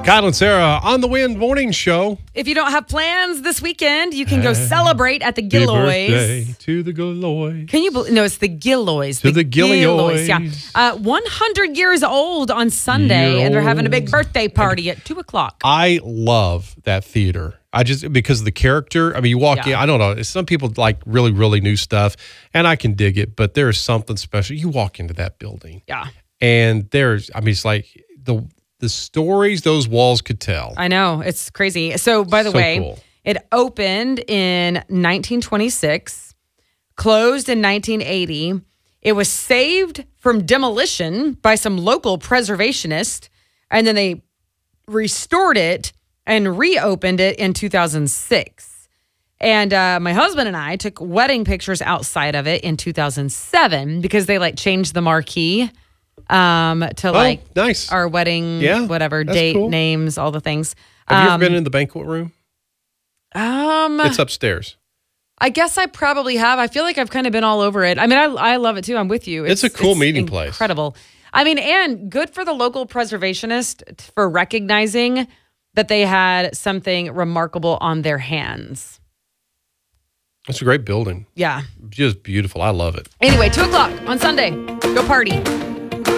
Kyle and Sarah on the Wind Morning Show. If you don't have plans this weekend, you can go celebrate at the Happy birthday Gilloys. to the Gilloys. Can you believe? No, it's the Gilloys. To the Gilloys. Yeah. 100 years old on Sunday, and they're having a big birthday party at 2 o'clock. I love that theater. Because of the character. I mean, you walk in, I don't know. Some people like really, really new stuff, and I can dig it, but there's something special. You walk into that building. Yeah. And it's like the stories those walls could tell. I know. It's crazy. So, by the way, cool. It opened in 1926, closed in 1980. It was saved from demolition by some local preservationists, and then they restored it and reopened it in 2006. And my husband and I took wedding pictures outside of it in 2007 because they changed the marquee to nice. our wedding, whatever, date, cool. names, all the things. Have you ever been in the banquet room? It's upstairs. I guess I probably have. I feel like I've kind of been all over it. I mean, I love it too. I'm with you. It's a cool meeting place. Incredible. I mean, and good for the local preservationist for recognizing that they had something remarkable on their hands. It's a great building. Yeah. Just beautiful. I love it. Anyway, 2 o'clock on Sunday. Go party.